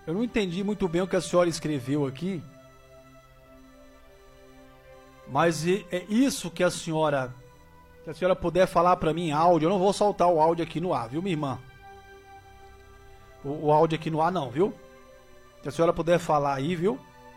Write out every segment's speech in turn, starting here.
Eu não entendi muito bem o que a senhora escreveu aqui. Mas é isso que a senhora... Se a senhora puder falar para mim em áudio, eu não vou soltar o áudio aqui no ar, viu, minha irmã? O áudio aqui no ar não, viu? Se a senhora puder falar aí, viu?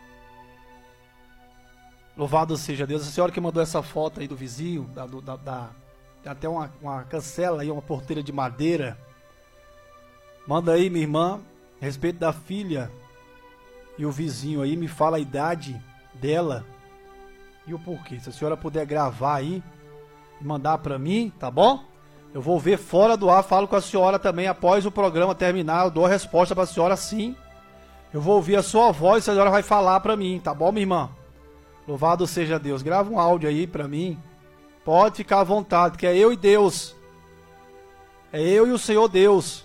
Louvado seja Deus. A senhora que mandou essa foto aí do vizinho, tem até uma cancela aí, uma porteira de madeira. Manda aí, minha irmã, a respeito da filha e o vizinho aí, me fala a idade dela e o porquê. Se a senhora puder gravar aí e mandar pra mim, tá bom? Eu vou ver fora do ar, falo com a senhora também após o programa terminar, eu dou a resposta pra senhora sim. Eu vou ouvir a sua voz, a senhora vai falar pra mim, tá bom, minha irmã? Louvado seja Deus. Grava um áudio aí pra mim. Pode ficar à vontade, que é eu e Deus. É eu e o Senhor Deus.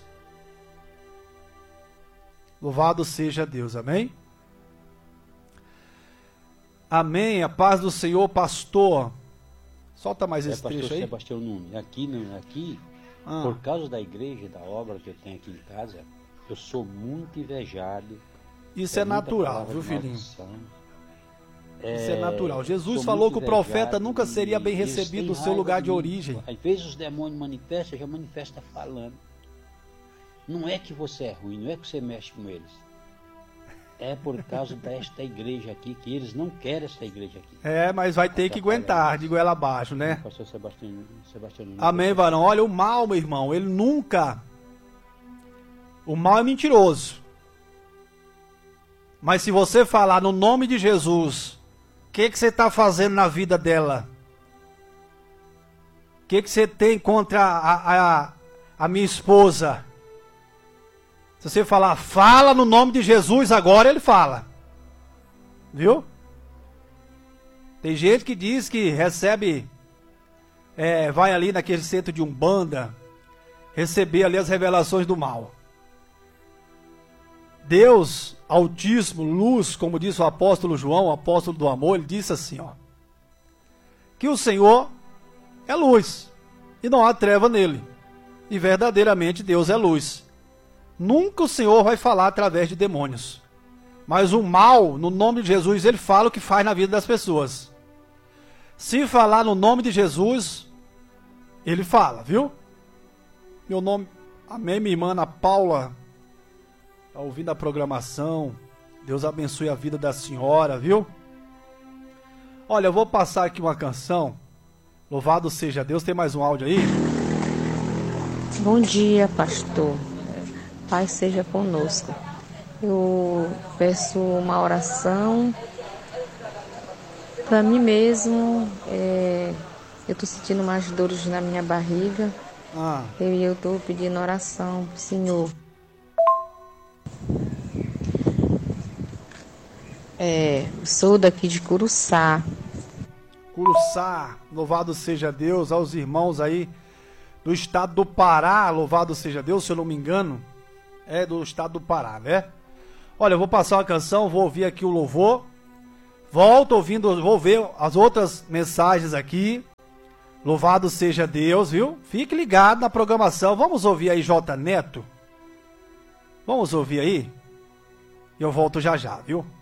Louvado seja Deus, amém? Amém, a paz do Senhor, pastor. Solta mais esse trecho pastor aí. Sebastião Nunes, aqui por causa da igreja, da obra que eu tenho aqui em casa, eu sou muito invejado. Isso é natural, viu, filhinho? Isso é natural. Jesus falou que o profeta nunca seria bem recebido no seu lugar de origem. Às vezes os demônios manifestam, já manifesta falando. Não é que você é ruim, não é que você mexe com eles. É por causa desta igreja aqui, que eles não querem essa igreja aqui. É, mas vai ter que aguentar, de goela abaixo, né? Pastor Sebastião Amém, varão. Olha, o mal, meu irmão, ele nunca... O mal é mentiroso. Mas se você falar no nome de Jesus, o que você está fazendo na vida dela? O que você tem contra a minha esposa? Se você falar, fala no nome de Jesus, agora ele fala. Viu? Tem gente que diz que recebe, vai ali naquele centro de Umbanda, receber ali as revelações do mal. Deus, Altíssimo, luz, como disse o apóstolo João, o apóstolo do amor, ele disse assim, ó, que o Senhor é luz, e não há treva nele. E verdadeiramente Deus é luz. Nunca o Senhor vai falar através de demônios. Mas o mal, no nome de Jesus, ele fala o que faz na vida das pessoas. Se falar no nome de Jesus, ele fala, viu? Meu nome, amém, minha irmã Ana Paula, está ouvindo a programação. Deus abençoe a vida da senhora, viu? Olha, eu vou passar aqui uma canção. Louvado seja Deus. Tem mais um áudio aí? Bom dia, pastor. Pai seja conosco. Eu peço uma oração para mim mesmo. Eu estou sentindo umas dores na minha barriga. Eu estou pedindo oração pro Senhor. Sou daqui de Curuçá. Curuçá, louvado seja Deus. Aos irmãos aí do estado do Pará, louvado seja Deus, se eu não me engano. É do estado do Pará, né? Olha, eu vou passar uma canção, vou ouvir aqui o louvor. Volto ouvindo, vou ver as outras mensagens aqui. Louvado seja Deus, viu? Fique ligado na programação. Vamos ouvir aí J Neto? Vamos ouvir aí? E eu volto já já, viu?